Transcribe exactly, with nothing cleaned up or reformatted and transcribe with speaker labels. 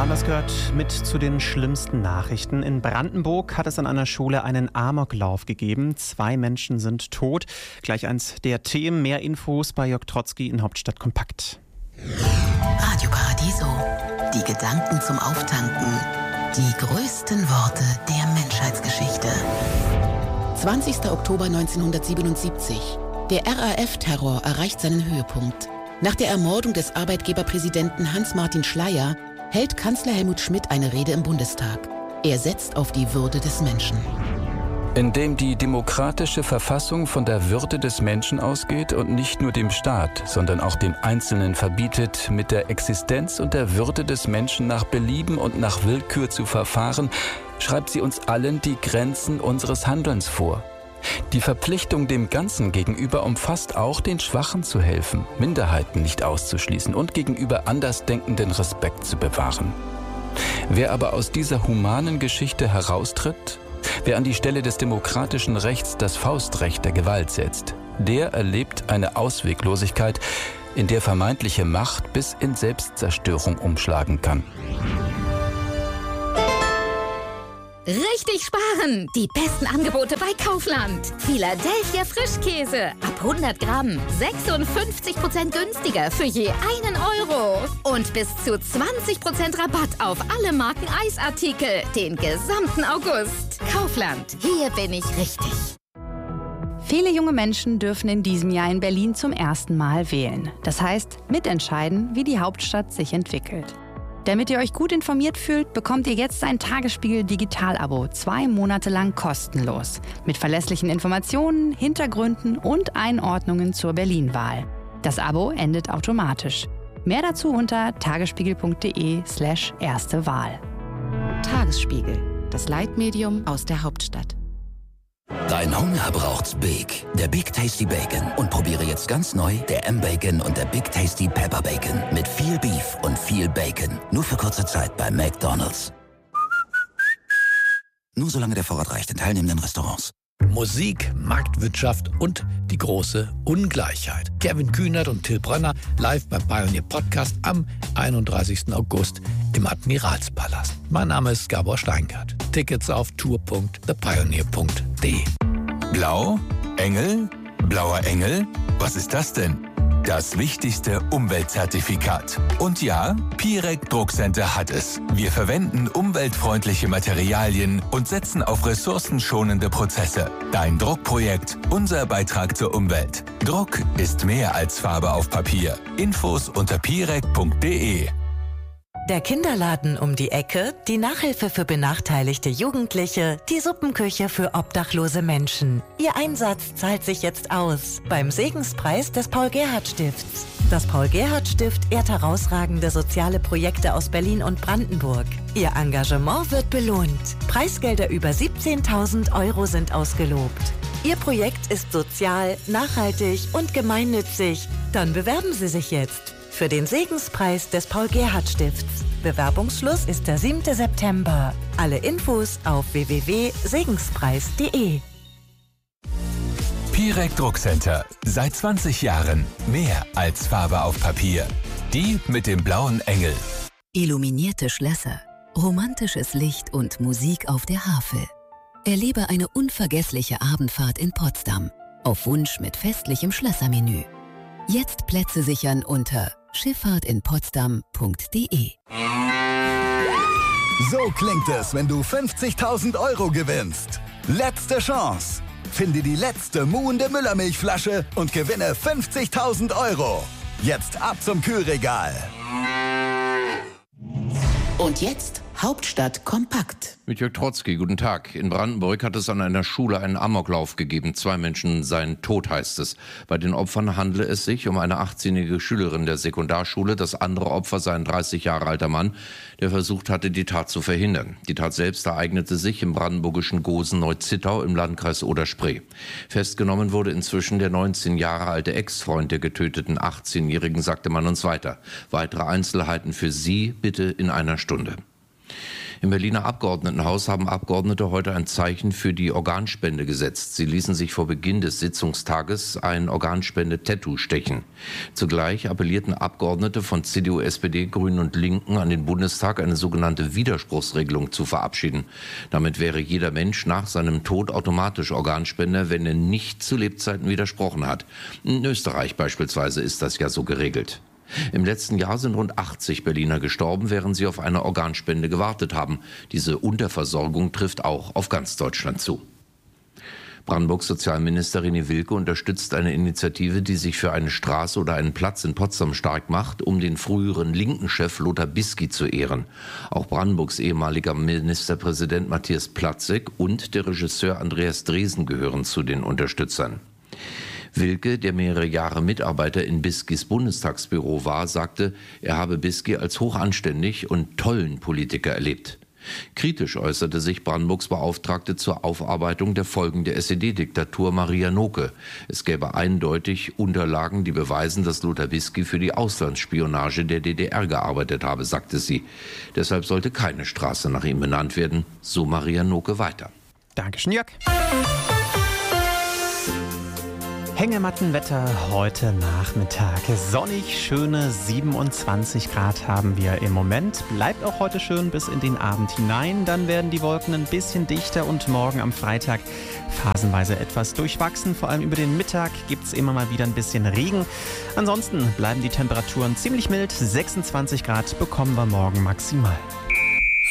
Speaker 1: Ja, das gehört mit zu den schlimmsten Nachrichten. In Brandenburg hat es an einer Schule einen Amoklauf gegeben. Zwei Menschen sind tot. Gleich eins der Themen. Mehr Infos bei Jörg Trotzki in Hauptstadt Kompakt.
Speaker 2: Radio Paradiso. Die Gedanken zum Auftanken. Die größten Worte der Menschheitsgeschichte. zwanzigster Oktober neunzehnhundertsiebenundsiebzig. Der R A F-Terror erreicht seinen Höhepunkt. Nach der Ermordung des Arbeitgeberpräsidenten Hans-Martin Schleyer hält Kanzler Helmut Schmidt eine Rede im Bundestag. Er setzt auf die Würde des Menschen.
Speaker 3: Indem die demokratische Verfassung von der Würde des Menschen ausgeht und nicht nur dem Staat, sondern auch dem Einzelnen verbietet, mit der Existenz und der Würde des Menschen nach Belieben und nach Willkür zu verfahren, schreibt sie uns allen die Grenzen unseres Handelns vor. Die Verpflichtung dem Ganzen gegenüber umfasst auch, den Schwachen zu helfen, Minderheiten nicht auszuschließen und gegenüber Andersdenkenden Respekt zu bewahren. Wer aber aus dieser humanen Geschichte heraustritt, wer an die Stelle des demokratischen Rechts das Faustrecht der Gewalt setzt, der erlebt eine Ausweglosigkeit, in der vermeintliche Macht bis in Selbstzerstörung umschlagen kann.
Speaker 4: Richtig sparen! Die besten Angebote bei Kaufland. Philadelphia Frischkäse. Ab hundert Gramm. sechsundfünfzig Prozent günstiger für je einen Euro. Und bis zu zwanzig Prozent Rabatt auf alle Marken Eisartikel. Den gesamten August. Kaufland. Hier bin ich richtig.
Speaker 5: Viele junge Menschen dürfen in diesem Jahr in Berlin zum ersten Mal wählen. Das heißt, mitentscheiden, wie die Hauptstadt sich entwickelt. Damit ihr euch gut informiert fühlt, bekommt ihr jetzt ein Tagesspiegel Digital-Abo, zwei Monate lang kostenlos. Mit verlässlichen Informationen, Hintergründen und Einordnungen zur Berlin-Wahl. Das Abo endet automatisch. Mehr dazu unter tagesspiegel.de slash erste Wahl.
Speaker 2: Tagesspiegel, das Leitmedium aus der Hauptstadt.
Speaker 6: Dein Hunger braucht's Big, der Big Tasty Bacon. Und probiere jetzt ganz neu der M-Bacon und der Big Tasty Pepper Bacon. Mit viel Beef und viel Bacon. Nur für kurze Zeit bei McDonald's. Nur solange der Vorrat reicht in teilnehmenden Restaurants.
Speaker 7: Musik, Marktwirtschaft und die große Ungleichheit. Kevin Kühnert und Till Brönner live beim Pioneer Podcast am einunddreißigsten August im Admiralspalast. Mein Name ist Gabor Steingart. Tickets auf tour punkt the pioneer punkt de.
Speaker 8: Blau? Engel? Blauer Engel? Was ist das denn? Das wichtigste Umweltzertifikat. Und ja, Pirec Druckcenter hat es. Wir verwenden umweltfreundliche Materialien und setzen auf ressourcenschonende Prozesse. Dein Druckprojekt, unser Beitrag zur Umwelt. Druck ist mehr als Farbe auf Papier. Infos unter pirec punkt de.
Speaker 9: Der Kinderladen um die Ecke, die Nachhilfe für benachteiligte Jugendliche, die Suppenküche für obdachlose Menschen. Ihr Einsatz zahlt sich jetzt aus beim Segenspreis des Paul-Gerhardt-Stifts. Das Paul-Gerhardt-Stift ehrt herausragende soziale Projekte aus Berlin und Brandenburg. Ihr Engagement wird belohnt. Preisgelder über siebzehntausend Euro sind ausgelobt. Ihr Projekt ist sozial, nachhaltig und gemeinnützig. Dann bewerben Sie sich jetzt für den Segenspreis des Paul-Gerhardt-Stifts. Bewerbungsschluss ist der siebte September. Alle Infos auf w w w punkt segenspreis punkt de.
Speaker 8: Pirec Druckcenter. Seit zwanzig Jahren mehr als Farbe auf Papier. Die mit dem blauen Engel.
Speaker 2: Illuminierte Schlösser, romantisches Licht und Musik auf der Havel. Erlebe eine unvergessliche Abendfahrt in Potsdam. Auf Wunsch mit festlichem Schlössermenü. Jetzt Plätze sichern unter schifffahrt in potsdam punkt de.
Speaker 10: So klingt es, wenn du fünfzigtausend Euro gewinnst. Letzte Chance. Finde die letzte muhende Müllermilchflasche und gewinne fünfzigtausend Euro. Jetzt ab zum Kühlregal.
Speaker 2: Und jetzt Hauptstadt kompakt.
Speaker 11: Mit Jörg Trotzki, guten Tag. In Brandenburg hat es an einer Schule einen Amoklauf gegeben. Zwei Menschen seien tot, heißt es. Bei den Opfern handle es sich um eine achtzehnjährige Schülerin der Sekundarschule. Das andere Opfer sei ein dreißig Jahre alter Mann, der versucht hatte, die Tat zu verhindern. Die Tat selbst ereignete sich im brandenburgischen Gosen-Neuzittau im Landkreis Oder-Spree. Festgenommen wurde inzwischen der neunzehn Jahre alte Ex-Freund der getöteten achtzehnjährigen, sagte man uns weiter. Weitere Einzelheiten für Sie bitte in einer Stunde. Im Berliner Abgeordnetenhaus haben Abgeordnete heute ein Zeichen für die Organspende gesetzt. Sie ließen sich vor Beginn des Sitzungstages ein Organspende-Tattoo stechen. Zugleich appellierten Abgeordnete von C D U, S P D, Grünen und Linken an den Bundestag, eine sogenannte Widerspruchsregelung zu verabschieden. Damit wäre jeder Mensch nach seinem Tod automatisch Organspender, wenn er nicht zu Lebzeiten widersprochen hat. In Österreich beispielsweise ist das ja so geregelt. Im letzten Jahr sind rund achtzig Berliner gestorben, während sie auf eine Organspende gewartet haben. Diese Unterversorgung trifft auch auf ganz Deutschland zu. Brandenburgs Sozialministerin René Wilke unterstützt eine Initiative, die sich für eine Straße oder einen Platz in Potsdam stark macht, um den früheren linken Chef Lothar Bisky zu ehren. Auch Brandenburgs ehemaliger Ministerpräsident Matthias Platzek und der Regisseur Andreas Dresen gehören zu den Unterstützern. Wilke, der mehrere Jahre Mitarbeiter in Biskys Bundestagsbüro war, sagte, er habe Bisky als hochanständig und tollen Politiker erlebt. Kritisch äußerte sich Brandenburgs Beauftragte zur Aufarbeitung der Folgen der S E D-Diktatur Maria Noke. Es gäbe eindeutig Unterlagen, die beweisen, dass Lothar Bisky für die Auslandsspionage der D D R gearbeitet habe, sagte sie. Deshalb sollte keine Straße nach ihm benannt werden, so Maria Noke weiter.
Speaker 1: Dankeschön, Jörg. Hängemattenwetter heute Nachmittag. Sonnig, schöne siebenundzwanzig Grad haben wir im Moment. Bleibt auch heute schön bis in den Abend hinein. Dann werden die Wolken ein bisschen dichter und morgen am Freitag phasenweise etwas durchwachsen. Vor allem über den Mittag gibt es immer mal wieder ein bisschen Regen. Ansonsten bleiben die Temperaturen ziemlich mild. sechsundzwanzig Grad bekommen wir morgen maximal.